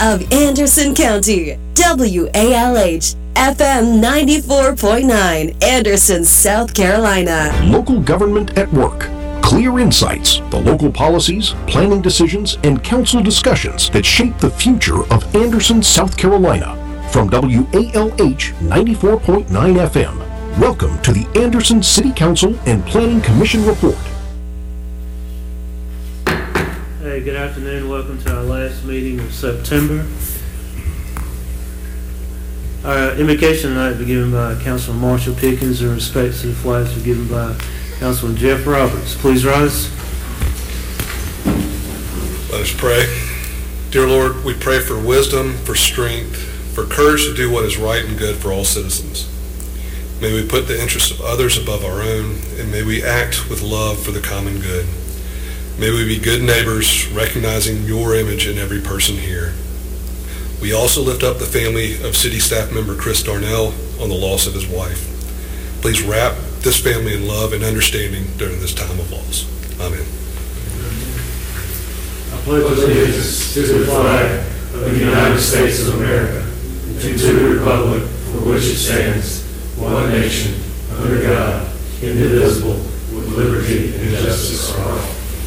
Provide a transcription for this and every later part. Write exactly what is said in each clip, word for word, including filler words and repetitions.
of Anderson County, W A L H F M ninety-four point nine, Anderson, South Carolina. Local government at work. Clear insights, the local policies, planning decisions, and council discussions that shape the future of Anderson, South Carolina. From W A L H ninety-four point nine F M, welcome to the Anderson City Council and Planning Commission Report. Hey, good afternoon. Welcome to our last meeting of September. Our invocation tonight will be given by Councilman Marshall Pickens, and respects to the flags are given by Councilman Jeff Roberts. Please rise. Let us pray. Dear Lord, we pray for wisdom, for strength, for courage to do what is right and good for all citizens. May we put the interests of others above our own, and may we act with love for the common good. May we be good neighbors, recognizing your image in every person here. We also lift up the family of city staff member Chris Darnell on the loss of his wife. Please wrap this family in love and understanding during this time of loss. Amen. I pledge allegiance to the flag of the United States of America and to the republic for which it stands, one nation, under God, indivisible, with liberty and justice for all.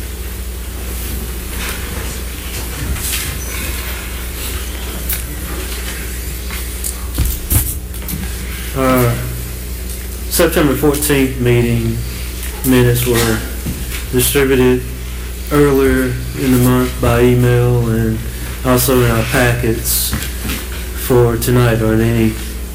Our September fourteenth meeting minutes were distributed earlier in the month by email and also in our packets for tonight. Are there any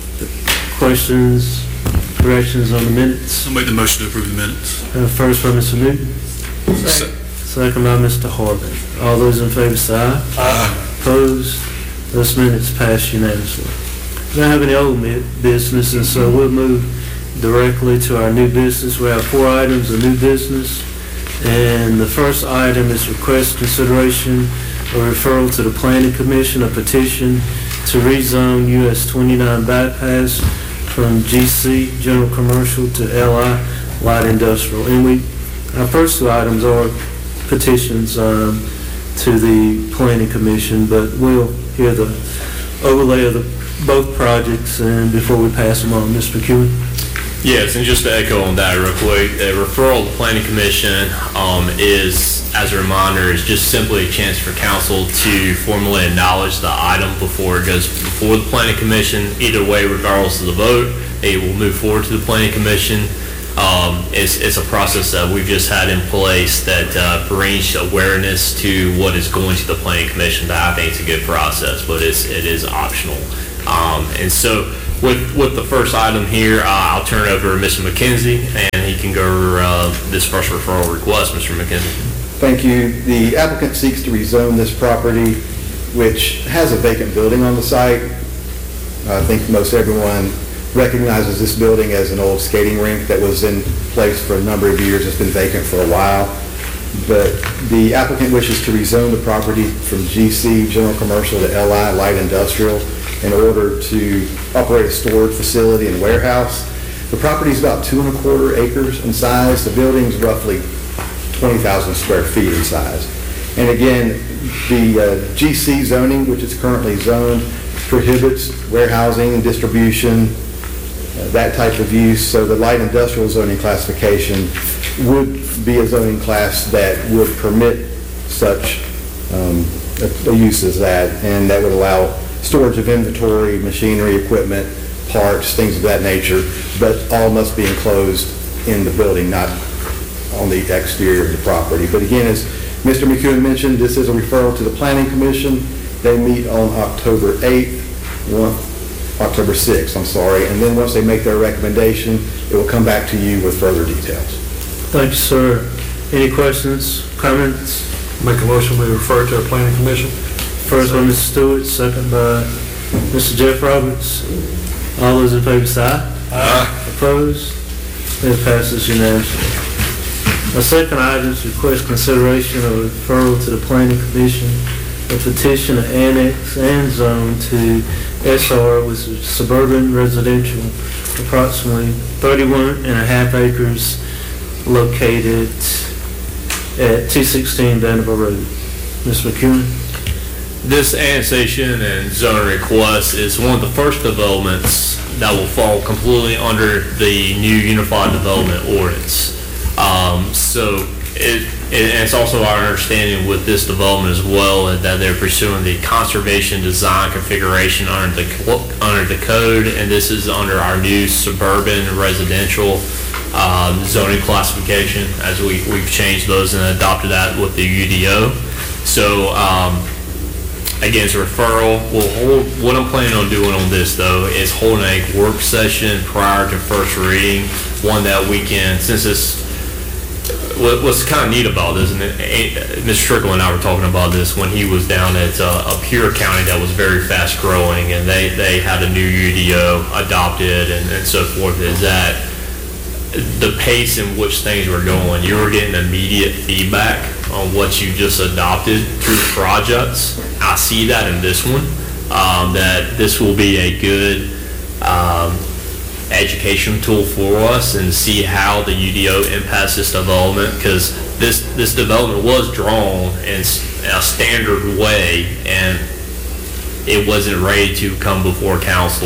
questions, corrections on the minutes? I'll make the motion to approve the minutes. Uh, first by Mister Newton. Second. Second by Mister Harbin. All those in favor say aye. Aye. Opposed? Those minutes pass unanimously. We don't have any old business, and so we'll move directly to our new business. We have four items of new business, and the first item is request consideration or referral to the Planning Commission, a petition to rezone U S twenty-nine bypass from G C General Commercial to L I Light Industrial. And we, our first two items are petitions um, to the Planning Commission, but we'll hear the overlay of the both projects and before we pass them on. Mister McEwen? Yes, and just to echo on that real quick, a referral to the Planning Commission um, is, as a reminder, is just simply a chance for council to formally acknowledge the item before it goes before the Planning Commission. Either way, regardless of the vote, it will move forward to the Planning Commission. Um, it's, it's a process that we've just had in place that uh, brings awareness to what is going to the Planning Commission. That I think it's a good process, but it's, it is optional. Um, and so with with the first item here, uh, I'll turn it over to Mister McKenzie, and he can go over uh, this first referral request. Mister McKenzie. Thank you. The applicant seeks to rezone this property, which has a vacant building on the site. I think most everyone recognizes this building as an old skating rink that was in place for a number of years. It's been vacant for a while. But the applicant wishes to rezone the property from G C General Commercial to L I Light Industrial in order to operate a storage facility and warehouse. The property is about two and a quarter acres in size. The building is roughly twenty thousand square feet in size. And again, the uh, G C zoning, which is currently zoned, prohibits warehousing and distribution, uh, that type of use. So the light industrial zoning classification would be a zoning class that would permit such um, a, a use as that, and that would allow storage of inventory, machinery, equipment, parts, things of that nature, but all must be enclosed in the building, not on the exterior of the property. But again, as Mister McEwen mentioned, this is a referral to the Planning Commission. They meet on October eighth, one, October sixth, I'm sorry, and then once they make their recommendation, it will come back to you with further details. Thank you, sir. Any questions, comments? Make a motion we refer to our Planning Commission. First by Mister Stewart, second by Mister Jeff Roberts. All those in favor say aye. Aye. Opposed? It passes unanimously. Our second item is request consideration of referral to the Planning Commission, a petition to annex and zone to S R, which is suburban residential, approximately thirty-one and a half acres, located at two sixteen Vanderbilt Road. Mister McEwen? This annexation and zoning request is one of the first developments that will fall completely under the new Unified Development Ordinance. Um, so it, it, and it's also our understanding with this development as well that they're pursuing the conservation design configuration under the under the code, and this is under our new suburban residential um, zoning classification, as we, we've changed those and adopted that with the U D O. So um, again, it's a referral. We'll hold, what I'm planning on doing on this though is holding a work session prior to first reading, one that we can, since this, what, what's kind of neat about this, and Mister Strickland and I were talking about this when he was down at uh, a Pure County that was very fast growing, and they, they had a new U D O adopted and, and so forth, is that the pace in which things were going, you were getting immediate feedback on what you just adopted through projects. I see that in this one, um, that this will be a good um, education tool for us and see how the U D O impacts this development, because this, this development was drawn in a standard way and it wasn't ready to come before council,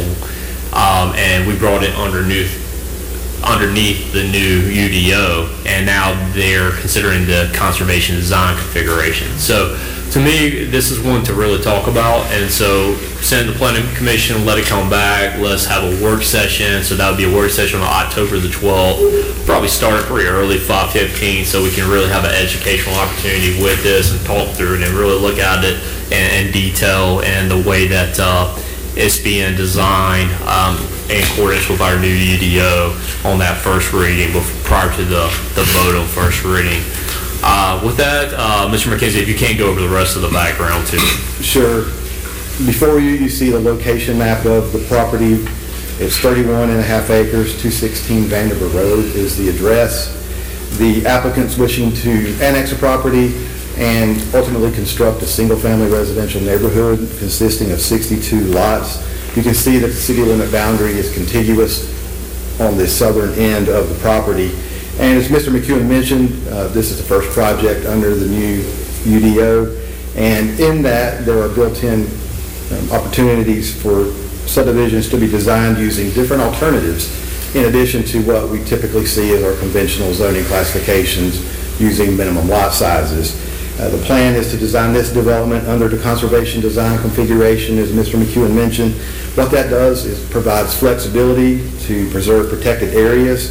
um, and we brought it underneath underneath the new U D O, and now they're considering the conservation design configuration. So to me, this is one to really talk about, and so send the planning commission, let it come back, let's have a work session. So that would be a work session on October the twelfth, probably start pretty early, five fifteen, so we can really have an educational opportunity with this and talk through it and really look at it in, in detail and the way that uh, it's being designed um, in accordance with our new U D O on that first reading before, prior to the, the vote on first reading. Uh, with that, uh, Mister McKenzie, if you can't go over the rest of the background too. Sure. Before you, you see the location map of the property. It's thirty-one and a half acres, two sixteen Vanderbilt Road is the address. The applicant's wishing to annex a property and ultimately construct a single-family residential neighborhood consisting of sixty-two lots. You can see that the city limit boundary is contiguous on the southern end of the property. And as Mister McEwen mentioned, uh, this is the first project under the new U D O. And in that, there are built-in um, opportunities for subdivisions to be designed using different alternatives in addition to what we typically see as our conventional zoning classifications using minimum lot sizes. Uh, the plan is to design this development under the conservation design configuration, as Mister McEwen mentioned. What that does is provides flexibility to preserve protected areas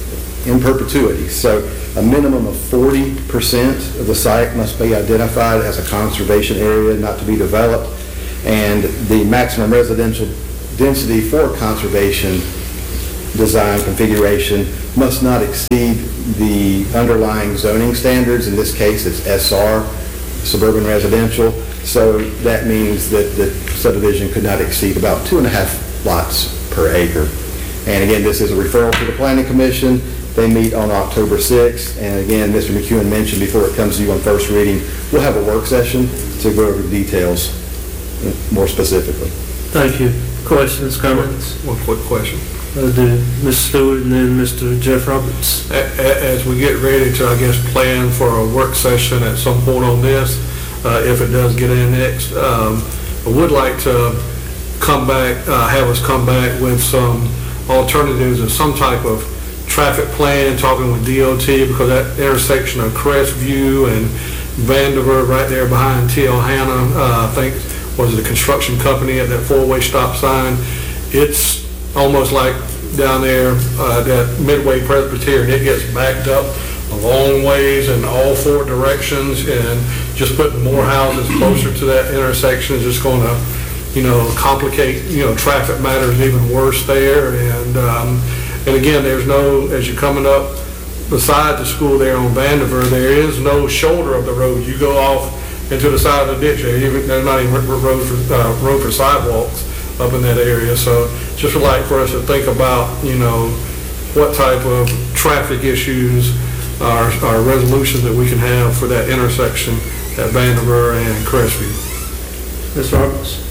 in perpetuity. So a minimum of forty percent of the site must be identified as a conservation area not to be developed, and the maximum residential density for conservation design configuration must not exceed the underlying zoning standards. In this case, it's S R, suburban residential. So that means that the subdivision could not exceed about two and a half lots per acre. And again, this is a referral to the Planning Commission. They meet on October sixth. And again, Mister McEwen mentioned before it comes to you on first reading, we'll have a work session to go over the details more specifically. Thank you. Questions, comments? One quick question. I'll do Miz Stewart and then Mister Jeff Roberts. A- a- As we get ready to, I guess, plan for a work session at some point on this, uh, if it does get annexed, um, I would like to come back, uh, have us come back with some alternatives and some type of traffic plan, talking with D O T, because that intersection of Crestview and Vandiver right there behind T L Hanna, uh, I think was the construction company at that four-way stop sign. It's almost like down there uh, that Midway Presbyterian, it gets backed up a long ways in all four directions, and just putting more houses closer to that intersection is just going to, you know, complicate, you know, traffic matters even worse there. And um, and again, there's no, as you're coming up beside the school there on Vandiver, there is no shoulder of the road. You go off into the side of the ditch there. Even, there's not even road for, uh, road for sidewalks up in that area. So just would like for us to think about, you know, what type of traffic issues are, are resolutions that we can have for that intersection at Vandiver and Crestview. Miz Roberts.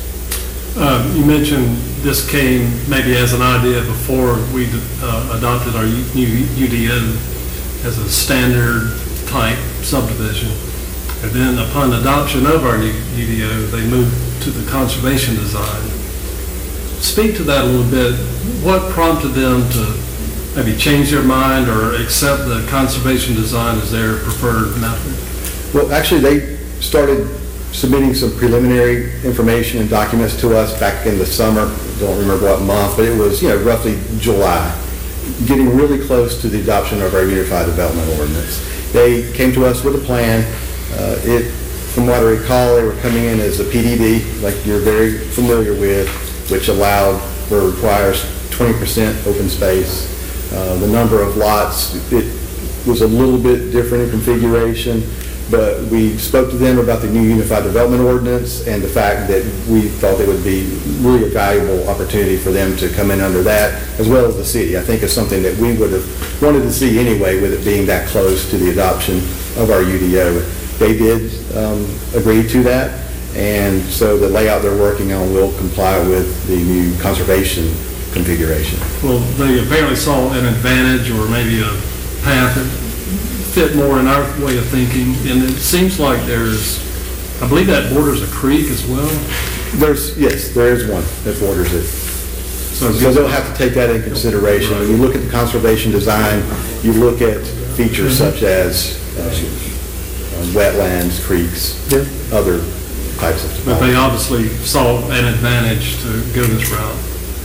Uh, you mentioned this came maybe as an idea before we uh, adopted our new U D O as a standard type subdivision. And then upon adoption of our new U D O, they moved to the conservation design. Speak to that a little bit. What prompted them to maybe change their mind or accept the conservation design as their preferred method? Well, actually, they started submitting some preliminary information and documents to us back in the summer. Don't remember what month, but it was, you know, roughly July, getting really close to the adoption of our Unified Development Ordinance. They came to us with a plan. Uh, it, from what I recall, they were coming in as a P D D, like you're very familiar with, which allowed or requires twenty percent open space. Uh, the number of lots, it was a little bit different in configuration, but we spoke to them about the new Unified Development Ordinance and the fact that we thought it would be really a valuable opportunity for them to come in under that, as well as the city. I think it's something that we would have wanted to see anyway, with it being that close to the adoption of our U D O. They did um, agree to that, and so the layout they're working on will comply with the new conservation configuration. Well, they apparently saw an advantage or maybe a path that fit more in our way of thinking, and it seems like there's, I believe that borders a creek as well. There's, yes, there is one that borders it. So, so they'll have to take that in consideration. Right. When you look at the conservation design, you look at features mm-hmm. such as uh, wetlands, creeks, yeah. other types of. But they obviously saw an advantage to go this route.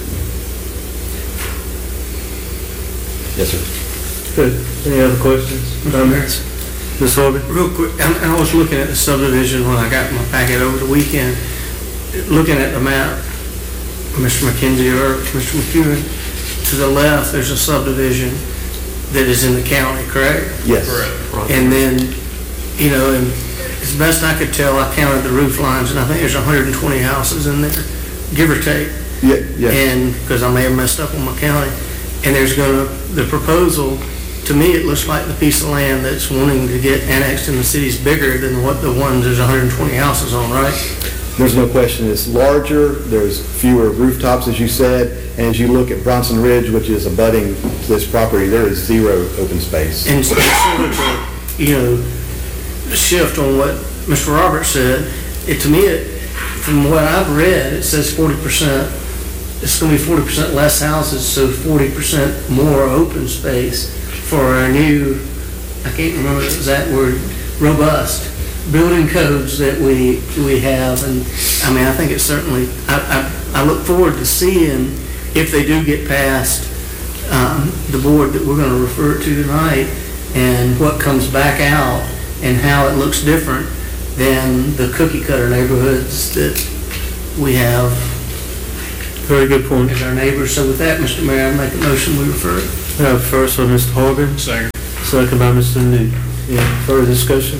Yes, sir. Good. Any other questions, comments? Miz Harvey? Real quick, I, I was looking at the subdivision when I got my packet over the weekend. Looking at the map, Mister McKenzie or Mister McEwen, to the left, there's a subdivision that is in the county, correct? Yes. Correct. And then, you know, and as best I could tell, I counted the roof lines, and I think there's one hundred twenty houses in there, give or take. Yeah, yeah. And, because I may have messed up on my county. And there's going to, the proposal, to me, it looks like the piece of land that's wanting to get annexed in the city is bigger than what the ones there's one hundred twenty houses on, right? There's no question it's larger. There's fewer rooftops, as you said. And as you look at Bronson Ridge, which is abutting this property, there is zero open space. And so sort of a, you know, shift on what Mister Roberts said, it, to me, it, from what I've read, it says forty percent. It's going to be forty percent less houses, so forty percent more open space for our new, I can't remember the exact word, robust building codes that we we have. And I mean, I think it's certainly, I, I, I look forward to seeing if they do get past um, the board that we're going to refer to tonight, and what comes back out and how it looks different than the cookie cutter neighborhoods that we have. Very good point. As our neighbors. So with that, Mister Mayor, I make a motion we refer it. Uh, first by Mister Horgan. Second. Second by Mister Newt. Yeah, further discussion?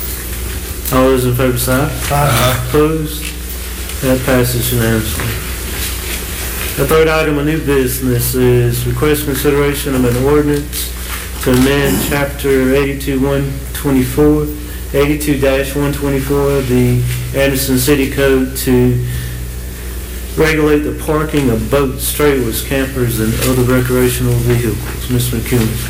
All those in favor say aye. Aye. Opposed? That passes unanimously. The third item of new business is request consideration of an ordinance to amend Chapter eighty-two one twenty-four, eighty-two dash one twenty-four of the Anderson City Code to regulate the parking of boats, trailers, campers, and other recreational vehicles. Mister McEwen.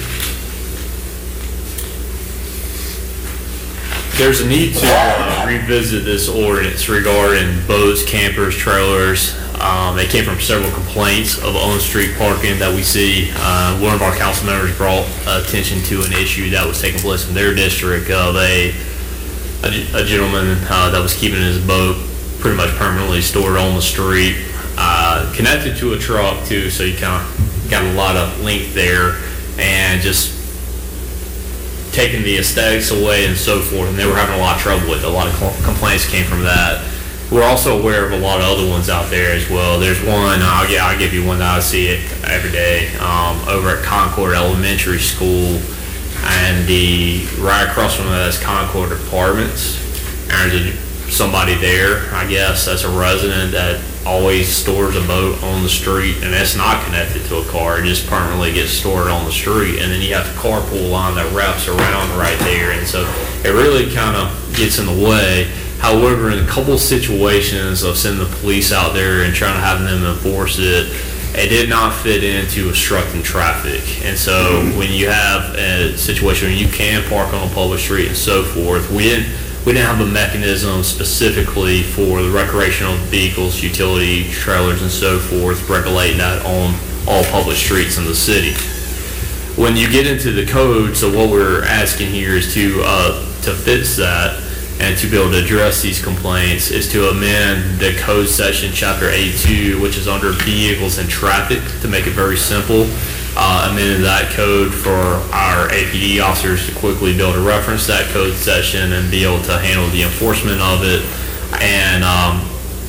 There's a need to uh, revisit this ordinance regarding boats, campers, trailers. Um, they came from several complaints of on-street parking that we see. Uh, one of our council members brought attention to an issue that was taking place in their district of a, a, a gentleman uh, that was keeping his boat pretty much permanently stored on the street, uh, connected to a truck too, so you kind of got a lot of length there, and just taking the aesthetics away and so forth, and they were having a lot of trouble with it. A lot of complaints came from that. We're also aware of a lot of other ones out there as well. There's one, I'll, yeah, I'll give you one that I see it every day, um, over at Concord Elementary School, and the right across from that is Concord Apartments. And there's a somebody there, I guess, that's a resident that always stores a boat on the street, and it's not connected to a car. It just permanently gets stored on the street, and then you have the carpool line that wraps around right there, and so it really kind of gets in the way. However, in a couple situations of sending the police out there and trying to have them enforce it, it did not fit into obstructing traffic. And so when you have a situation where you can park on a public street and so forth, we didn't we didn't have a mechanism specifically for the recreational vehicles, utility trailers, and so forth, regulating that on all public streets in the city. When you get into the code, so what we're asking here is to uh, to fix that and to be able to address these complaints is to amend the code section chapter eighty-two, which is under vehicles and traffic, to make it very simple. Uh, amending that code for our A P D officers to quickly be able to reference that code section and be able to handle the enforcement of it. And um,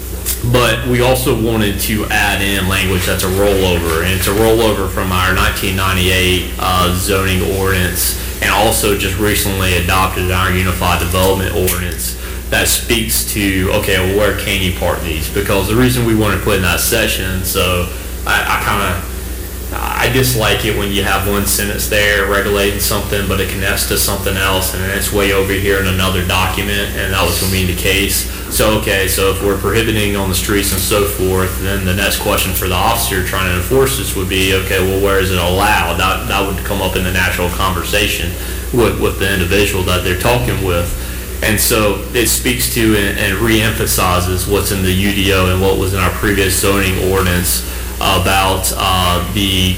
but we also wanted to add in language that's a rollover, and it's a rollover from our nineteen ninety-eight uh, zoning ordinance, and also just recently adopted our Unified Development Ordinance that speaks to, okay, well, where can you park these? Because the reason we want to put in that section, so I, I kind of, I dislike it when you have one sentence there regulating something, but it connects to something else, and then it's way over here in another document, and that was going to be the case. So, okay, so if we're prohibiting on the streets and so forth, then the next question for the officer trying to enforce this would be, okay, well, where is it allowed? That, that would come up in the natural conversation with, with the individual that they're talking with. And so it speaks to and, and re-emphasizes what's in the U D O and what was in our previous zoning ordinance about uh, the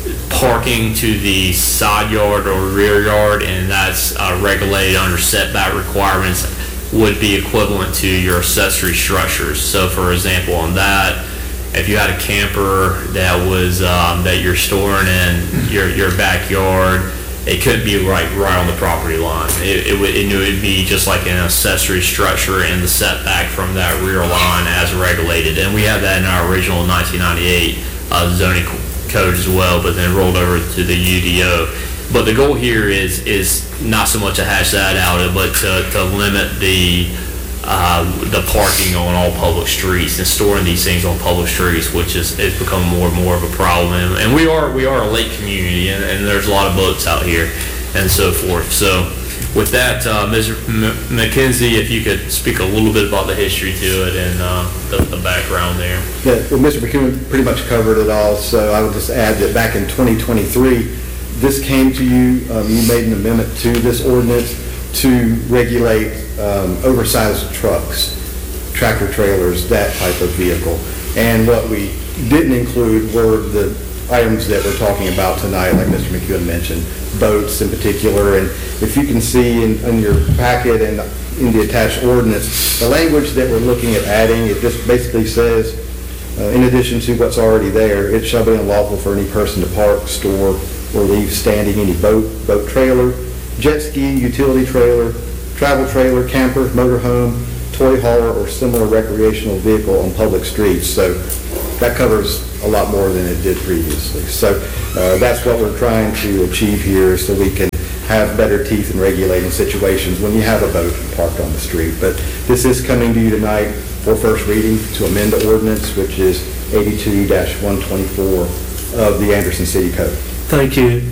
parking to the side yard or rear yard, and that's uh, regulated under setback requirements, would be equivalent to your accessory structures. So for example, on that, if you had a camper that was um, that you're storing in your your backyard, it couldn't be right right on the property line. It, it, would, it would be just like an accessory structure in the setback from that rear line as regulated. And we have that in our original nineteen ninety-eight uh, zoning code as well, but then rolled over to the U D O. But the goal here is is not so much to hash that out, but to, to limit the uh, the parking on all public streets and storing these things on public streets, which is it's become more and more of a problem. And, and we are we are a lake community, and, and there's a lot of boats out here and so forth. So with that, uh, Miz M- McKenzie, if you could speak a little bit about the history to it and uh, the, the background there. Yeah, well, Mister McKeown pretty much covered it all, so I would just add that back in twenty twenty-three, this came to you, um, you made an amendment to this ordinance to regulate um, oversized trucks, tractor trailers, that type of vehicle. And what we didn't include were the items that we're talking about tonight, like Mister McEwen mentioned, boats in particular. And if you can see in, in your packet and in the attached ordinance, the language that we're looking at adding, it just basically says, uh, in addition to what's already there, it shall be unlawful for any person to park, store, or leave standing any boat, boat trailer, jet ski, utility trailer, travel trailer, camper, motorhome, toy hauler, or similar recreational vehicle on public streets. So that covers a lot more than it did previously. So uh, that's what we're trying to achieve here, so we can have better teeth in regulating situations when you have a boat parked on the street. But this is coming to you tonight for first reading to amend the ordinance, which is eighty-two dash one twenty-four of the Anderson City Code. Thank you.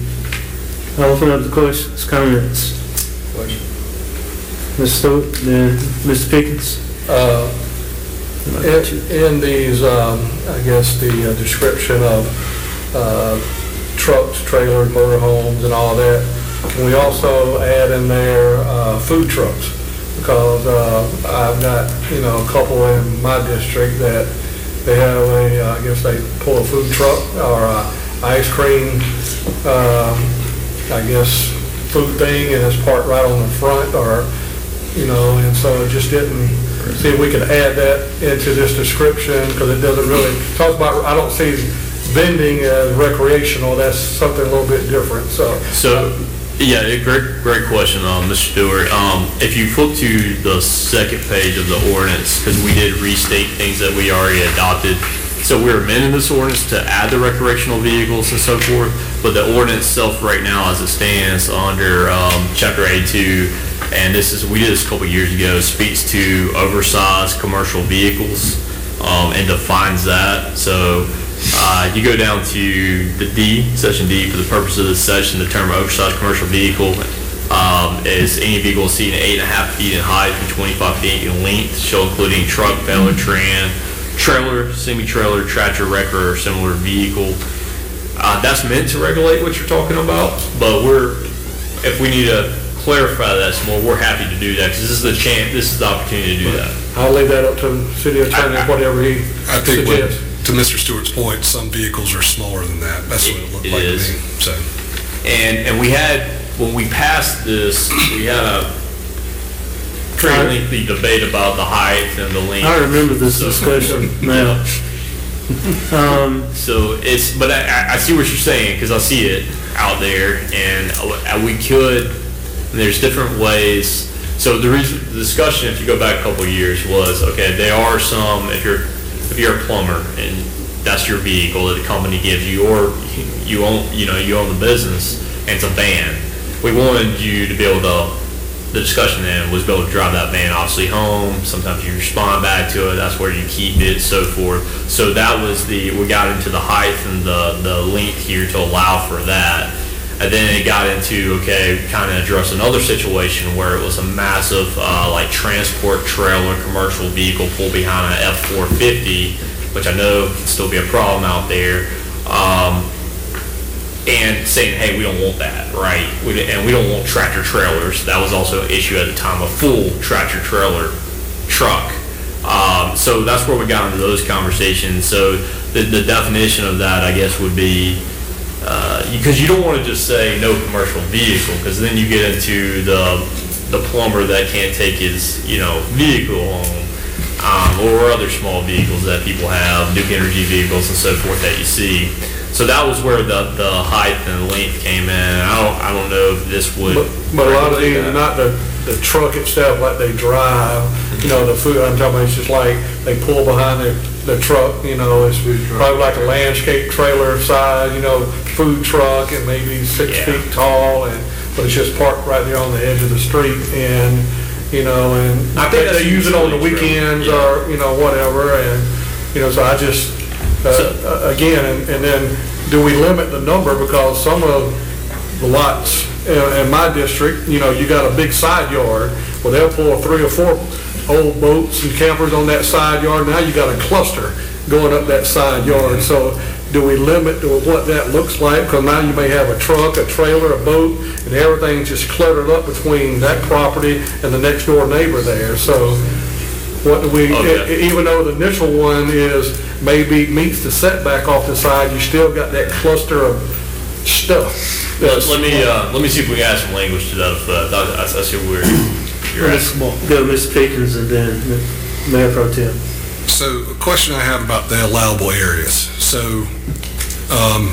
I'll open up the questions, comments. Miz Stewart, then Mister Pickens. Uh, in, in these, um, I guess the uh, description of uh, trucks, trailers, motorhomes, and all that, can we also add in there uh, food trucks? Because uh, I've got, you know, a couple in my district that they have a, uh, I guess they pull a food truck or a ice cream, um, I guess, food thing, and it's parked right on the front, or, you know, and so it just didn't, see if we could add that into this description, because it doesn't really, talk about, I don't see vending as recreational, that's something a little bit different, so. So, yeah, great, great question, um, Mister Stewart. Um, if you flip to the second page of the ordinance, because we did restate things that we already adopted, so we're amending this ordinance to add the recreational vehicles and so forth, but the ordinance itself right now as it stands under um, chapter eighty-two, and this is, we did this a couple years ago, speaks to oversized commercial vehicles um, and defines that. So uh, you go down to the D, section D, for the purpose of this section, the term oversized commercial vehicle um, is any vehicle exceeding eight and a half feet in height and twenty-five feet in length, shall including truck, trailer, tran, trailer, semi-trailer, tractor, wrecker, or similar vehicle. Uh, that's meant to regulate what you're talking about, but we're, if we need to clarify that some more, we're happy to do that, because this is the chance, this is the opportunity to do that. I'll leave that up to the city attorney, whatever he I think what, suggests. to Mister Stewart's point, some vehicles are smaller than that. That's what it looked It like is. to me. So, And, and we had, when we passed this, we had a pretty lengthy debate about the height and the length. I remember this discussion now. Um, So it's, but I, I see what you're saying, because I see it out there, and uh, we could, there's different ways. So the reason, the discussion, if you go back a couple of years, was, okay, there are some, if you're, if you're a plumber, and that's your vehicle that the company gives you, or you own, you know, you own the business, and it's a van, we wanted you to be able to, the discussion then was be able to drive that van obviously home. Sometimes you respond back to it. That's where you keep it, so forth. So that was the, we got into the height and the, the length here to allow for that. And then it got into, okay, kind of address another situation where it was a massive, uh, like transport trailer, commercial vehicle pulled behind an F four fifty, which I know can still be a problem out there. Um, and saying, hey, we don't want that, right? We, and we don't want tractor trailers. That was also an issue at the time, a full tractor trailer truck. Um, so that's where we got into those conversations. So the, the definition of that, I guess, would be, uh, because you don't want to just say no commercial vehicle, because then you get into the the plumber that can't take his, you know, vehicle home, um, or other small vehicles that people have, Duke Energy vehicles and so forth that you see. So that was where the, the height and length came in. I don't, I don't know if this would. But, but a lot of these, not the, the truck itself, like they drive, you know, the food, I'm talking about, it's just like they pull behind their, the truck, you know, it's probably like a landscape trailer size, you know, food truck, and maybe six Yeah. feet tall, and, but it's just parked right there on the edge of the street, and, you know, and I think that's they use it on the usually true. weekends Yeah. or, you know, whatever, and, you know, so I just, uh, uh, again, and, and then do we limit the number, because some of the lots in, in my district, you know, you got a big side yard, well, they'll pull three or four old boats and campers on that side yard, now you got a cluster going up that side yard, so do we limit to what that looks like, because now you may have a truck, a trailer, a boat, and everything's just cluttered up between that property and the next door neighbor there, so what do we, Okay. e- even though the initial one is, maybe meets the setback off the side, you still got that cluster of stuff. Let, let me, uh, let me see if we can add some language to that effect. I, I, I see where you're at. Go Miz Pickens and then Mayor Pro Tem. so a question I have about the allowable areas. So, um,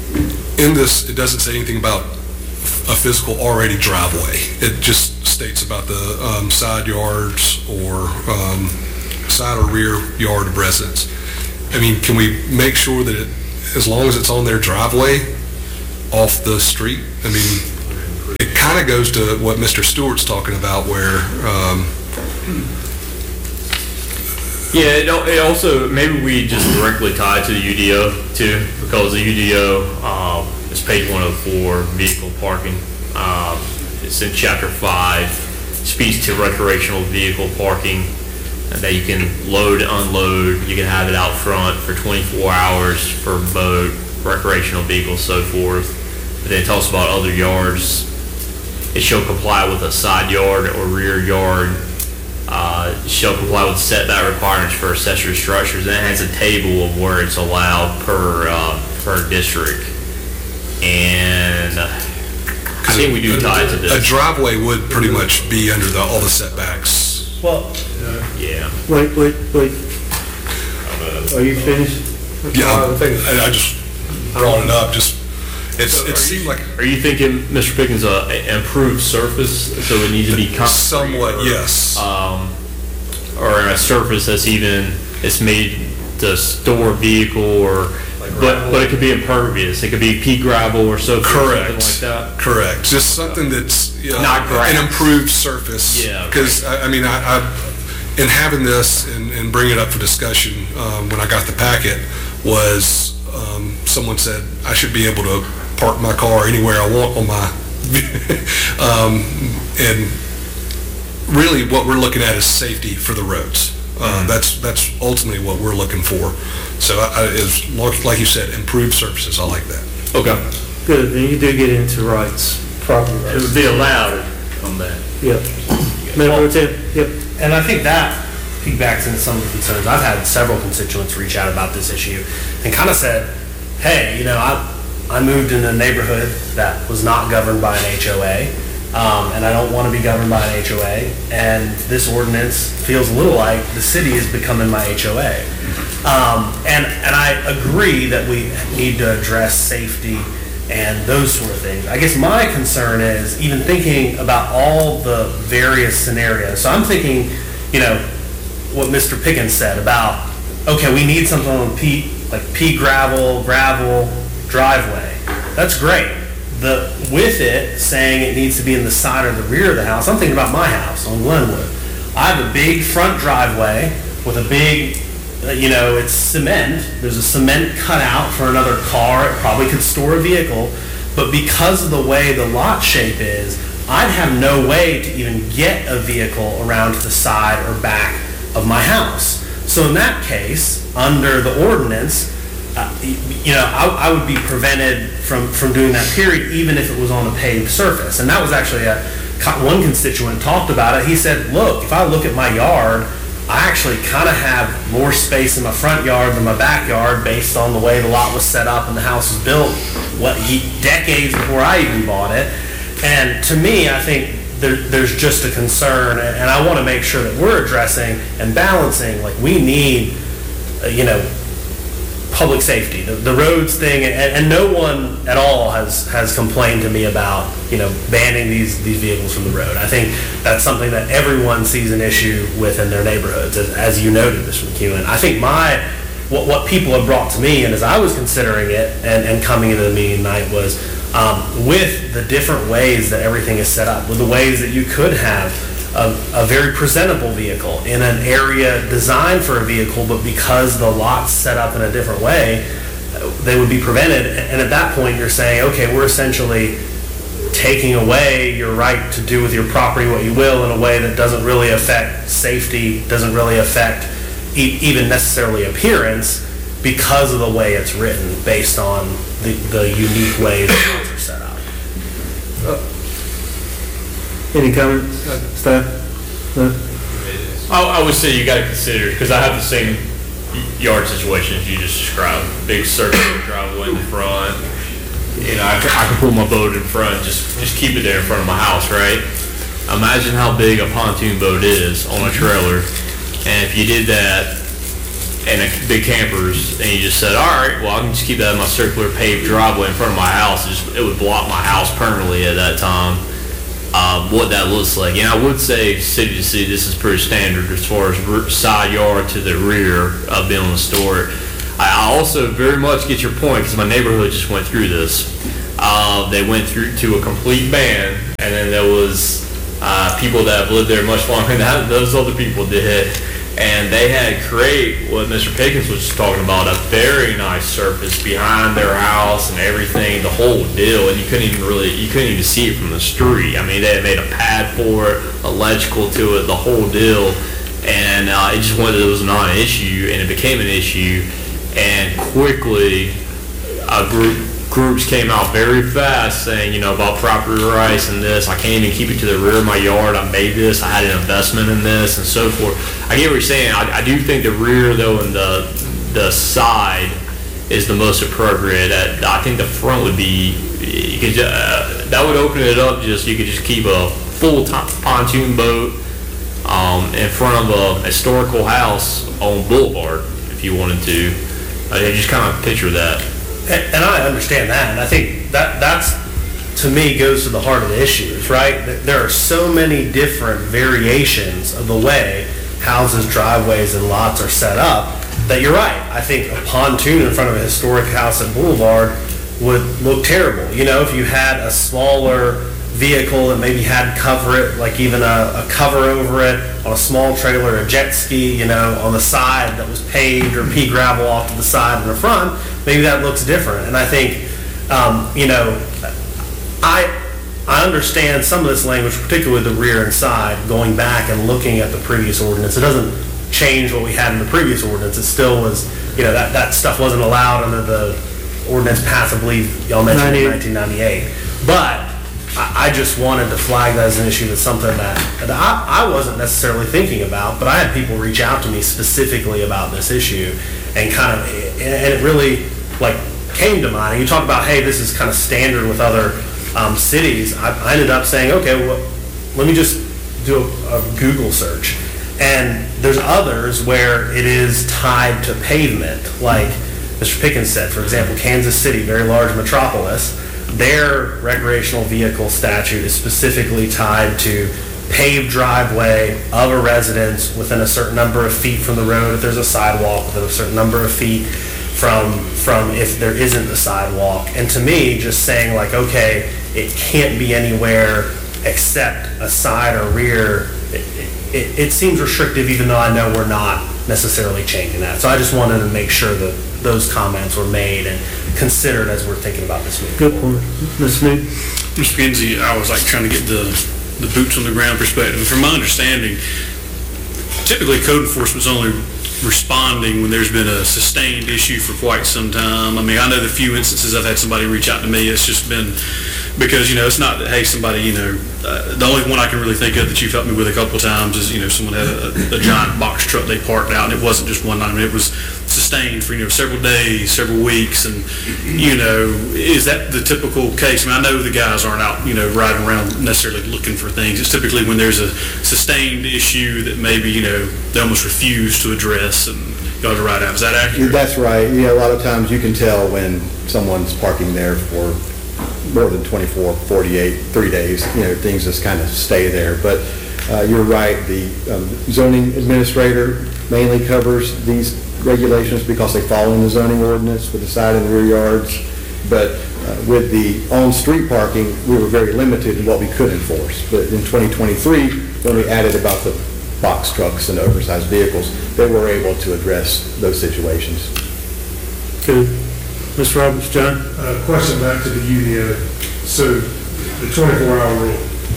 in this, it doesn't say anything about a physical already driveway. It just states about the um, side yards or um, side or rear yard of residence. I mean, can we make sure that it, as long as it's on their driveway, off the street? I mean, it kind of goes to what Mister Stewart's talking about, where, um, Yeah, it, al- it also, maybe we just directly tie it to the U D O too, because the U D O, um, is page one oh four, vehicle parking. Um, it's in chapter five, speaks to recreational vehicle parking, and that you can load, unload, you can have it out front for twenty-four hours for boat, recreational vehicles, so forth. But then it talks about other yards. It shall comply with a side yard or rear yard. Uh, shall comply with setback requirements for accessory structures. And it has a table of where it's allowed per, uh, per district. And uh, I think we do tie it to a this. driveway would pretty much be under the, all the setbacks. Well, Yeah. wait, wait, wait. Are you finished? Yeah, Uh, I think- I, I just brought it up, just, it's, it seemed like Are you thinking, Mister Pickens, uh, a- improved surface, so it needs to be concrete? somewhat, or, yes. Um, or a surface that's even, it's made to store a vehicle, or, but, but it could be impervious, it could be pea gravel or so forth, Correct. something like that? Correct, just something that's, you know, Not grass. an improved surface. Yeah, okay. Because, I, I mean, I, I, in having this and, and bringing it up for discussion, um, when I got the packet, was, um, someone said I should be able to park my car anywhere I want on my, um, and really what we're looking at is safety for the roads. Uh, that's, that's ultimately what we're looking for. So I, I, is, like you said, improved surfaces, I like that. Okay. Good, then you do get into rights, property It rights. would be allowed come back. Yep. Mayor Pro Tem, yep. And I think that piggybacks into some of the concerns. I've had several constituents reach out about this issue and kind of said, hey, you know, I I moved in a neighborhood that was not governed by an H O A, um, and I don't want to be governed by an H O A, and this ordinance feels a little like the city is becoming my H O A. Um, and, and I agree that we need to address safety and those sort of things. I guess my concern is even thinking about all the various scenarios. So I'm thinking, you know, what Mister Pickens said about, okay, we need something on P, like P gravel, gravel, driveway. That's great. The with it saying it needs to be in the side or the rear of the house, I'm thinking about my house on Glenwood. I have a big front driveway with a big, uh, you know, it's cement. There's a cement cutout for another car. It probably could store a vehicle. But because of the way the lot shape is, I'd have no way to even get a vehicle around to the side or back of my house. So in that case, under the ordinance, uh, you know, I, I would be prevented from, from doing that period, even if it was on a paved surface. And that was actually a, one constituent talked about it. He said, look, if I look at my yard, I actually kind of have more space in my front yard than my backyard based on the way the lot was set up and the house was built what, decades before I even bought it. And to me, I think there, there's just a concern, and, and I want to make sure that we're addressing and balancing, like we need, uh, you know, public safety, the, the roads thing, and, and no one at all has, has complained to me about, you know, banning these, these vehicles from the road. I think that's something that everyone sees an issue with in their neighborhoods, as, as you noted, Mister McEwen. I think my, what, what people have brought to me, and as I was considering it and, and coming into the meeting tonight, was um, with the different ways that everything is set up, with the ways that you could have A, a very presentable vehicle in an area designed for a vehicle, but because the lot's set up in a different way, they would be prevented. And at that point, you're saying, okay, we're essentially taking away your right to do with your property what you will in a way that doesn't really affect safety, doesn't really affect e- even necessarily appearance, because of the way it's written, based on the, the unique ways the lots are set up. Uh, Any comments, staff? No? I, I would say you got to consider, because I have the same yard situation as you just described. Big circular driveway in the front. You know, I, I can pull my boat in front, just just keep it there in front of my house, right? Imagine how big a pontoon boat is on a trailer, and if you did that and a big campers, and you just said, all right, well, I can just keep that in my circular paved driveway in front of my house. It, just, it would block my house permanently at that time. Um, what that looks like. And I would say city to city, this is pretty standard as far as side yard to the rear of being able to store it. I also very much get your point, because my neighborhood just went through this. Uh, they went through to a complete ban, and then there was uh, people that have lived there much longer than those other people did. And they had create what Mister Pickens was just talking about, a very nice surface behind their house and everything, the whole deal. And you couldn't even really, you couldn't even see it from the street. I mean, they had made a pad for it, electrical to it, the whole deal. And uh, it just wasn't, it was not an issue, and it became an issue. And quickly, a group groups came out very fast saying, you know, about property rights and this. I can't even keep it to the rear of my yard. I made this. I had an investment in this, and so forth. I get what you're saying. I, I do think the rear, though, and the the side is the most appropriate. I, I think the front would be, you could, uh, that would open it up. Just you could just keep a full t- pontoon boat um, in front of a historical house on Boulevard if you wanted to. I just kind of picture that. And, and I understand that, and I think that that's, to me, goes to the heart of the issues, right? There are so many different variations of the way houses, driveways, and lots are set up that you're right. I think a pontoon in front of a historic house at Boulevard would look terrible. You know, if you had a smaller vehicle that maybe had cover it, like even a, a cover over it on a small trailer, a jet ski, you know, on the side that was paved or pea gravel off to the side and the front, maybe that looks different. And I think, um, you know, I I understand some of this language, particularly the rear and side, going back and looking at the previous ordinance. It doesn't change what we had in the previous ordinance. It still was, you know, that, that stuff wasn't allowed under the ordinance passed, I believe y'all mentioned in nineteen ninety-eight. But I, I just wanted to flag that as an issue. That's something that, that I, I wasn't necessarily thinking about, but I had people reach out to me specifically about this issue, and kind of, and it really like came to mind. And you talk about, hey, this is kind of standard with other um, cities. I, I ended up saying, okay, well, let me just do a, a Google search. And there's others where it is tied to pavement, like Mister Pickens said, for example, Kansas City, very large metropolis, their recreational vehicle statute is specifically tied to paved driveway of a residence within a certain number of feet from the road if there's a sidewalk, within a certain number of feet from from if there isn't a sidewalk. And to me, just saying like, okay, it can't be anywhere except a side or rear, it, it, it seems restrictive, even though I know we're not necessarily changing that. So I just wanted to make sure that those comments were made and considered as we're thinking about this moving Good point. Miz Snood? Mister Kinsey, I was like trying to get the, the boots on the ground perspective. From my understanding, typically code enforcement's only responding when there's been a sustained issue for quite some time. I mean, I know the few instances I've had somebody reach out to me, it's just been because, you know, it's not that, hey, somebody, you know, uh, the only one I can really think of that you've helped me with a couple of times is, you know, someone had a, a giant box truck they parked out, and it wasn't just one night. I mean, it was sustained for, you know, several days, several weeks, and, you know, is that the typical case? I mean, I know the guys aren't out, you know, riding around necessarily looking for things. It's typically when there's a sustained issue that maybe, you know, they almost refuse to address and go to ride out. Is that accurate? That's right. You know, a lot of times you can tell when someone's parking there for more than twenty-four, forty-eight, three days, you know, things just kind of stay there. But uh, you're right, the um, zoning administrator mainly covers these regulations because they fall in the zoning ordinance with the side and rear yards. But uh, with the on-street parking, we were very limited in what we could enforce. But in twenty twenty-three, when we added about the box trucks and oversized vehicles, they were able to address those situations. Good. Mister Roberts, John? Uh, question back to the U D O. So the twenty-four hour rule,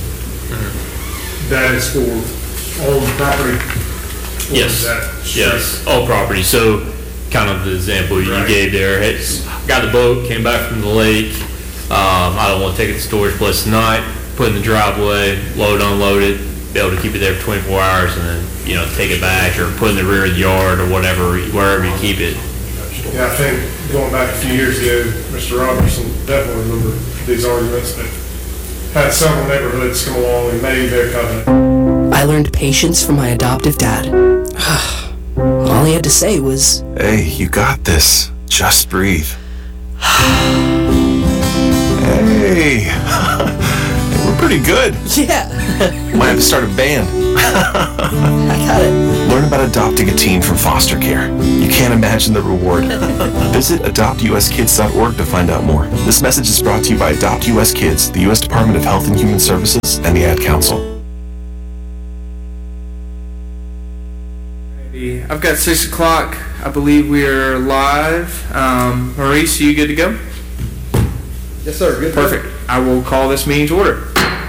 mm-hmm. that is for all property? Yes. Yes, all property. So kind of the example you right. gave there. It's, got the boat, came back from the lake. Um, I don't want to take it to storage place tonight, put it in the driveway, load, unload it, be able to keep it there for twenty-four hours and then, you know, take it back or put it in the rear of the yard or whatever, wherever you keep it. Yeah, I think going back a few years ago, Mister Robertson definitely remember these arguments, but had several neighborhoods come along and made their covenant. I learned patience from my adoptive dad. All he had to say was, "Hey, you got this. Just breathe." Hey, we're pretty good. Yeah. Might have to start a band. I got it. Learn about adopting a teen from foster care. You can't imagine the reward. Visit adopt u s kids dot org to find out more. This message is brought to you by Adopt U S Kids, the U S Department of Health and Human Services, and the Ad Council. I've got six o'clock. I believe we are live. Um, Maurice, are you good to go? Yes, sir. Good. Perfect. I will call this meeting to order.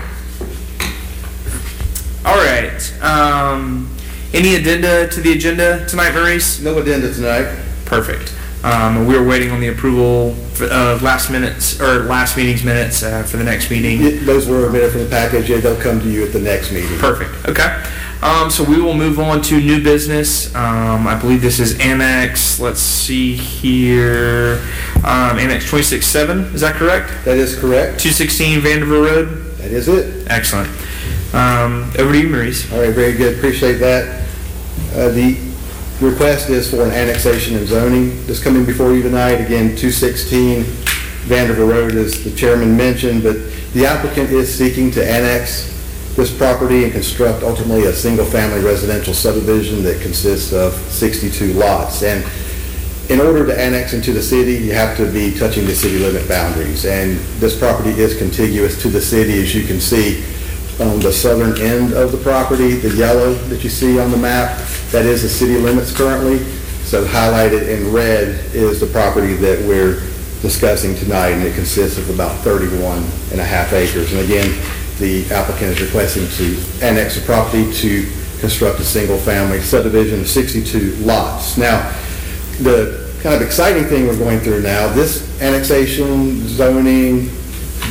All right. Um, any addenda to the agenda tonight, Maurice? No addenda tonight. Perfect. Um, we were waiting on the approval of last minutes or last meeting's minutes uh, for the next meeting. It, those were omitted from the package. Yeah, they'll come to you at the next meeting. Perfect. Okay. Um, so we will move on to new business. Um, I believe this is Annex. Let's see here. Um, Annex twenty-six seven. Is that correct? That is correct. two sixteen Vanderbilt Road. That is it. Excellent. Um, over to you, Maurice. All right. Very good. Appreciate that. Uh, the request is for an annexation and zoning that's coming before you tonight. Again, two sixteen Vanderbilt Road, as the chairman mentioned, but the applicant is seeking to annex this property and construct ultimately a single-family residential subdivision that consists of sixty-two lots. And in order to annex into the city, you have to be touching the city limit boundaries. And this property is contiguous to the city, as you can see on the southern end of the property. The yellow that you see on the map, that is the city limits currently. So highlighted in red is the property that we're discussing tonight, and it consists of about thirty-one and a half acres. And again, the applicant is requesting to annex the property to construct a single-family subdivision of sixty-two lots. Now, the kind of exciting thing we're going through now, this annexation, zoning,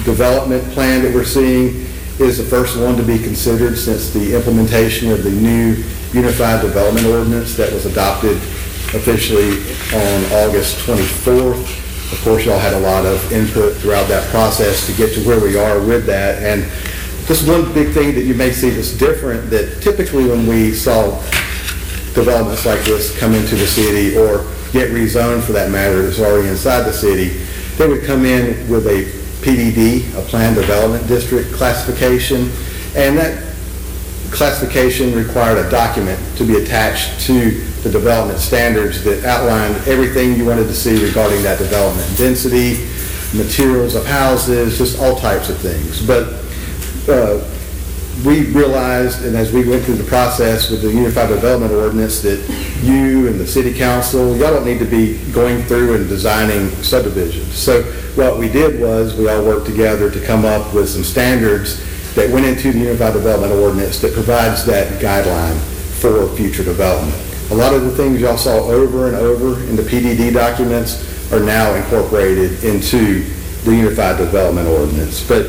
development plan that we're seeing is the first one to be considered since the implementation of the new Unified Development Ordinance that was adopted officially on August twenty-fourth. Of course, y'all had a lot of input throughout that process to get to where we are with that. And just one big thing that you may see that's different, that typically when we saw developments like this come into the city or get rezoned for that matter that's already inside the city, they would come in with a P D D, a Planned Development District classification, and that classification required a document to be attached to the development standards that outlined everything you wanted to see regarding that development. Density, materials of houses, just all types of things. But uh, we realized, and as we went through the process with the Unified Development Ordinance, that you and the City Council, y'all don't need to be going through and designing subdivisions. So what we did was we all worked together to come up with some standards that went into the Unified Development Ordinance that provides that guideline for future development. A lot of the things y'all saw over and over in the P D D documents are now incorporated into the Unified Development Ordinance. But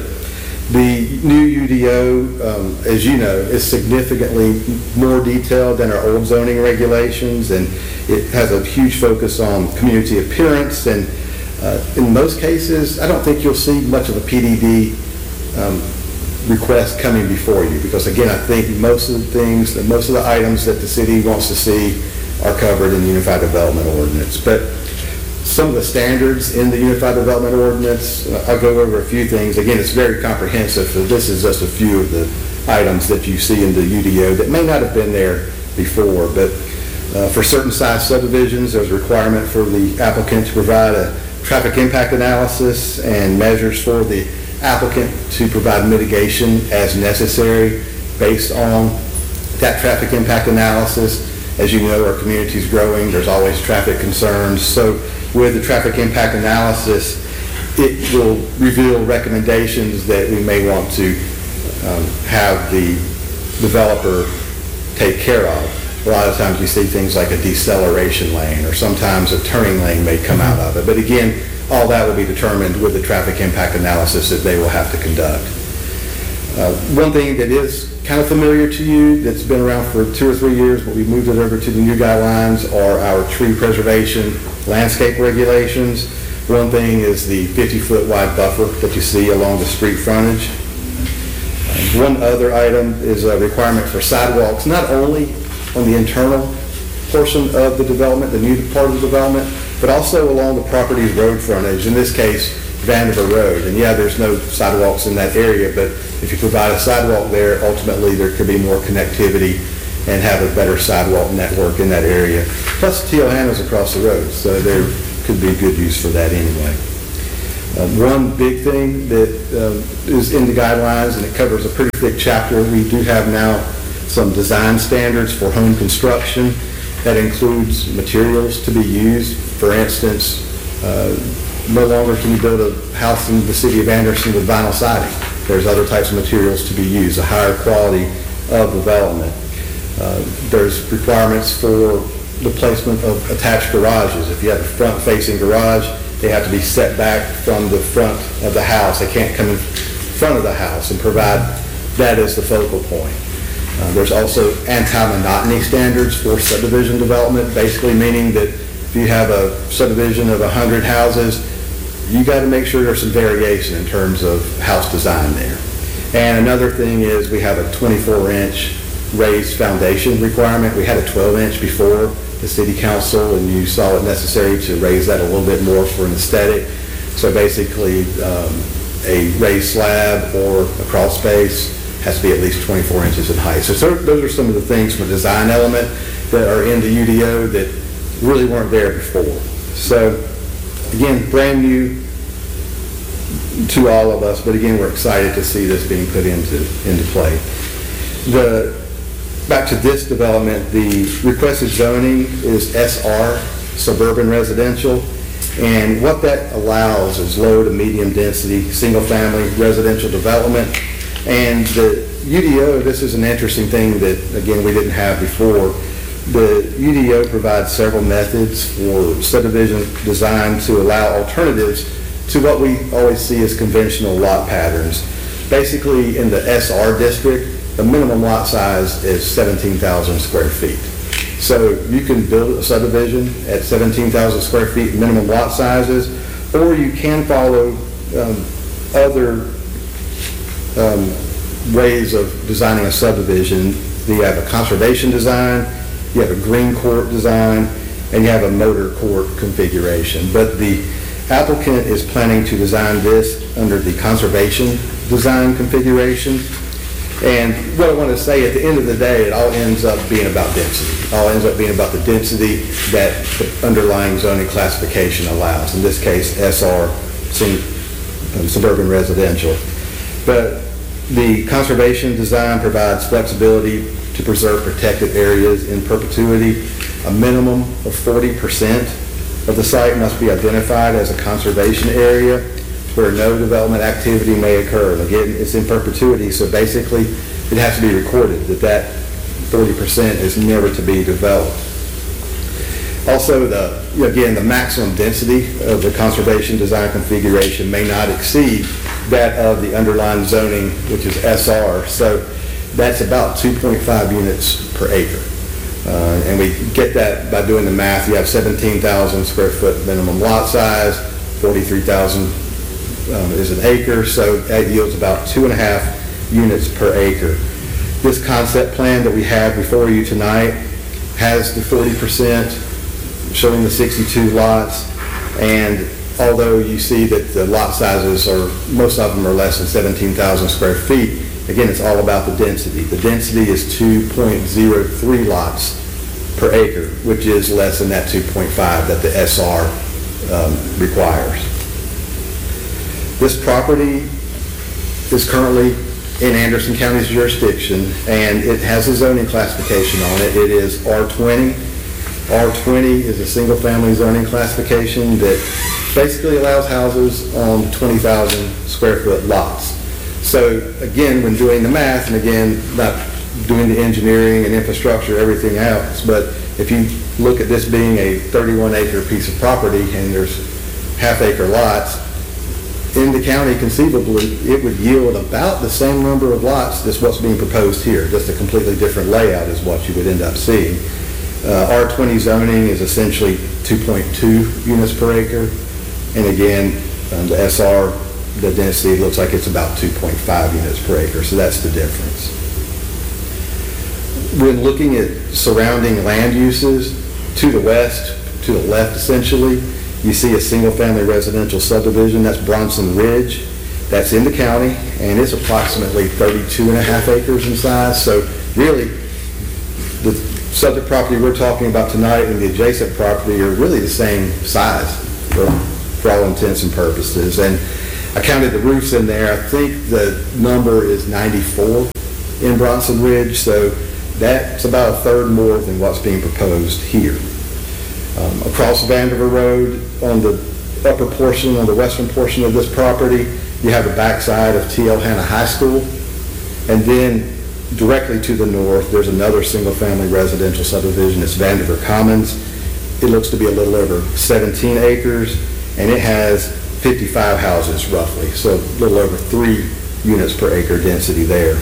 the new U D O, um, as you know, is significantly more detailed than our old zoning regulations, and it has a huge focus on community appearance. And uh, in most cases, I don't think you'll see much of a P D D um, request coming before you, because again, I think most of the things, that most of the items that the city wants to see are covered in the Unified Development Ordinance. But some of the standards in the Unified Development Ordinance, uh, I'll go over a few things. Again, it's very comprehensive, so this is just a few of the items that you see in the U D O that may not have been there before. But uh, for certain size subdivisions, there's a requirement for the applicant to provide a traffic impact analysis and measures for the applicant to provide mitigation as necessary based on that traffic impact analysis. As you know, our community is growing. There's always traffic concerns. So with the traffic impact analysis, it will reveal recommendations that we may want to um, have the developer take care of. A lot of times you see things like a deceleration lane, or sometimes a turning lane may come out of it. But again, all that will be determined with the traffic impact analysis that they will have to conduct. Uh, one thing that is kind of familiar to you, that's been around for two or three years, but we moved it over to the new guidelines, are our tree preservation landscape regulations. One thing is the fifty foot wide buffer that you see along the street frontage. Uh, one other item is a requirement for sidewalks, not only on the internal portion of the development, the new part of the development, but also along the property's road frontage, in this case, Vandiver Road. And yeah, there's no sidewalks in that area, but if you provide a sidewalk there, ultimately there could be more connectivity and have a better sidewalk network in that area. Plus, Teohana's across the road, so there could be good use for that anyway. Uh, one big thing that uh, is in the guidelines, and it covers a pretty thick chapter, we do have now some design standards for home construction. That includes materials to be used. For instance, uh, no longer can you build a house in the city of Anderson with vinyl siding. There's other types of materials to be used, a higher quality of development. Uh, there's requirements for the placement of attached garages. If you have a front-facing garage, they have to be set back from the front of the house. They can't come in front of the house and provide that as the focal point. Uh, there's also anti-monotony standards for subdivision development, basically meaning that if you have a subdivision of one hundred houses, you got to make sure there's some variation in terms of house design there. And another thing is we have a twenty-four inch raised foundation requirement. We had a twelve inch before the city council, and you saw it necessary to raise that a little bit more for an aesthetic. So basically, um, a raised slab or a crawl space has to be at least twenty-four inches in height. So, so those are some of the things from a design element that are in the U D O that really weren't there before. So again, brand new to all of us, but again, we're excited to see this being put into, into play. The, back to this development, the requested zoning is S R, suburban residential, and what that allows is low to medium density, single family residential development. And the U D O, this is an interesting thing that, again, we didn't have before. The U D O provides several methods for subdivision design to allow alternatives to what we always see as conventional lot patterns. Basically, in the S R district, the minimum lot size is seventeen thousand square feet. So you can build a subdivision at seventeen thousand square feet minimum lot sizes, or you can follow um, other um, ways of designing a subdivision. You have a conservation design, you have a green court design, and you have a motor court configuration. But the applicant is planning to design this under the conservation design configuration. And what I want to say, at the end of the day, it all ends up being about density. It all ends up being about the density that the underlying zoning classification allows. In this case, S R, suburban residential. But the conservation design provides flexibility to preserve protected areas in perpetuity. A minimum of forty percent of the site must be identified as a conservation area where no development activity may occur. Again, it's in perpetuity, so basically it has to be recorded that that forty percent is never to be developed. Also, the again, the maximum density of the conservation design configuration may not exceed that of the underlying zoning, which is S R. So that's about two point five units per acre. Uh, and we get that by doing the math. You have seventeen thousand square foot minimum lot size, forty-three thousand um, is an acre, so that yields about two and a half units per acre. This concept plan that we have before you tonight has the forty percent, showing the sixty-two lots, and although you see that the lot sizes are, most of them are less than seventeen thousand square feet, again, it's all about the density. The density is two point zero three lots per acre, which is less than that two point five that the S R um, requires. This property is currently in Anderson County's jurisdiction, and it has a zoning classification on it. It is R twenty. R twenty is a single-family zoning classification that basically allows houses on twenty thousand square foot lots. So again, when doing the math, and again, not doing the engineering and infrastructure, everything else, but if you look at this being a thirty-one acre piece of property and there's half acre lots, in the county conceivably, it would yield about the same number of lots as what's being proposed here. Just a completely different layout is what you would end up seeing. Uh, R twenty zoning is essentially two point two units per acre. And again, um, the S R, the density looks like it's about two point five units per acre, so that's the difference. When looking at surrounding land uses, to the west, to the left essentially, you see a single-family residential subdivision. That's Bronson Ridge. That's in the county, and it's approximately thirty-two and a half acres in size. So really, the subject property we're talking about tonight and the adjacent property are really the same size for, for all intents and purposes. And I counted the roofs in there. I think the number is ninety-four in Bronson Ridge, so that's about a third more than what's being proposed here. Um, across Vandiver Road, on the upper portion, on the western portion of this property, you have the backside of T L Hanna High School, and then directly to the north, there's another single-family residential subdivision. It's Vandiver Commons. It looks to be a little over seventeen acres, and it has fifty-five houses roughly, so a little over three units per acre density there.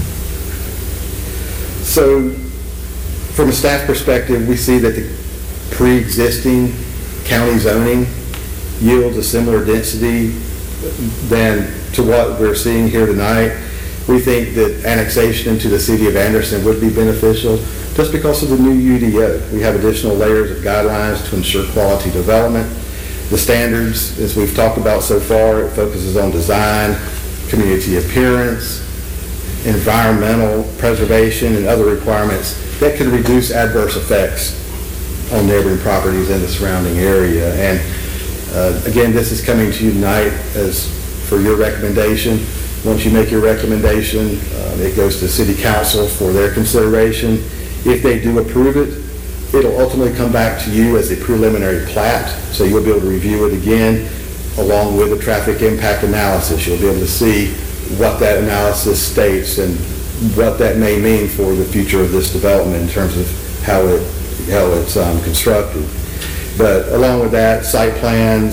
So from a staff perspective, we see that the pre-existing county zoning yields a similar density than to what we're seeing here tonight. We think that annexation into the city of Anderson would be beneficial just because of the new U D O. We have additional layers of guidelines to ensure quality development. The standards, as we've talked about so far, it focuses on design, community appearance, environmental preservation, and other requirements that could reduce adverse effects on neighboring properties in the surrounding area. And uh, again, this is coming to you tonight as for your recommendation. Once you make your recommendation, uh, it goes to City Council for their consideration. If they do approve it, it'll ultimately come back to you as a preliminary plat, so you'll be able to review it again along with a traffic impact analysis. You'll be able to see what that analysis states and what that may mean for the future of this development in terms of how it how it's um, constructed. But along with that, site plans,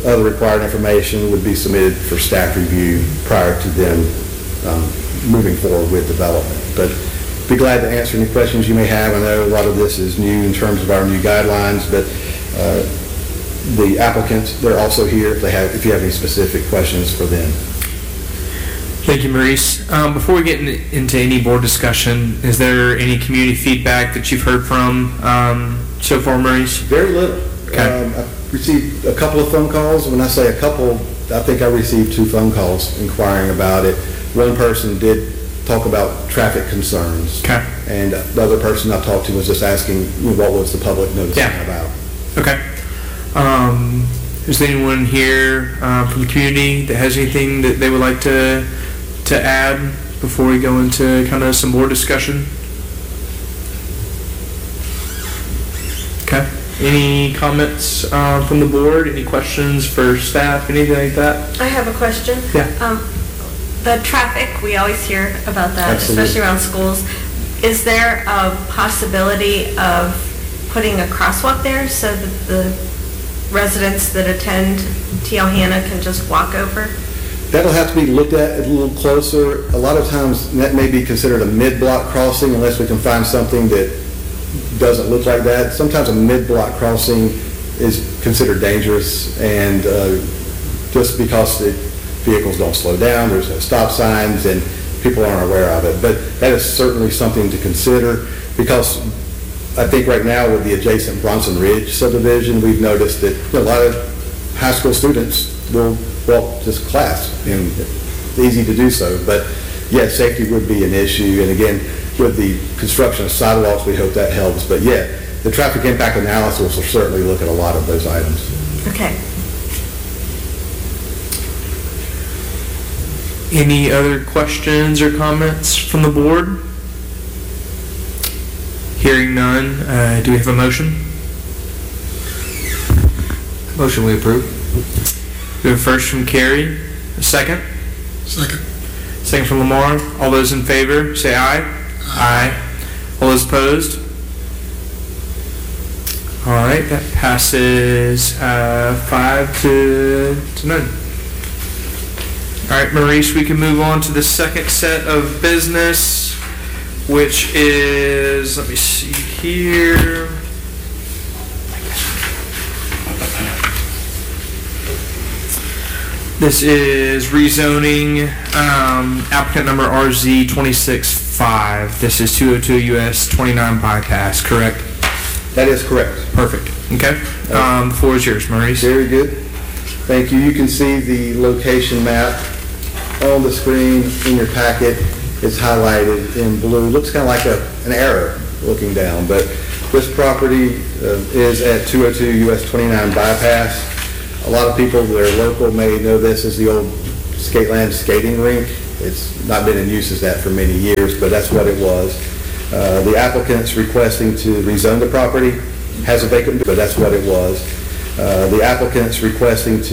other required information would be submitted for staff review prior to them um, moving forward with development. But be glad to answer any questions you may have. I know a lot of this is new in terms of our new guidelines, but uh, the applicants, they're also here if they have, if you have any specific questions for them. Thank you, Maurice. Um, before we get in, into any board discussion, is there any community feedback that you've heard from um, so far, Maurice? Very little. Okay. Um, I've received a couple of phone calls. When I say a couple, I think I received two phone calls inquiring about it. One person did talk about traffic concerns. Okay. And the other person I talked to was just asking, you know, what was the public noticing yeah. about. Okay. Um, is there anyone here uh, from the community that has anything that they would like to to add before we go into kind of some board discussion? Okay. Any comments uh, from the board? Any questions for staff? Anything like that? I have a question. Yeah. Um, the traffic, we always hear about that, Absolutely. especially around schools. Is there a possibility of putting a crosswalk there so that the residents that attend T L Hanna can just walk over? That'll have to be looked at a little closer. A lot of times that may be considered a mid-block crossing unless we can find something that doesn't look like that. Sometimes a mid-block crossing is considered dangerous, and uh, just because the vehicles don't slow down, there's no stop signs, and people aren't aware of it. But that is certainly something to consider, because I think right now with the adjacent Bronson Ridge subdivision, we've noticed that a lot of high school students will walk just class, and it's easy to do so. But yeah, safety would be an issue, and again, with the construction of sidewalks, we hope that helps. But yeah, the traffic impact analysis will certainly look at a lot of those items. Okay. Any other questions or comments from the board? Hearing none, uh, do we have a motion? Motion we approve. We have a first from Carrie, a second? Second. Second from Lamar. All those in favor, say aye. Aye. All those opposed? All right, that passes uh, five to, to none. All right, Maurice, we can move on to the second set of business, which is, let me see here. This is rezoning um, applicant number R Z twenty-six five. This is two oh two U S twenty-nine bypass, correct? That is correct. Perfect. Okay. Um, the floor is yours, Maurice. Very good. Thank you. You can see the location map on the screen in your packet. It's highlighted in blue. Looks kind of like a, an arrow looking down, but this property uh, is at two oh two U S twenty-nine bypass. A lot of people that are local may know this as the old Skateland skating rink. It's not been in use as that for many years, but that's what it was. Uh, the applicant's requesting to rezone the property, has a vacant, but that's what it was. Uh, the applicant's requesting to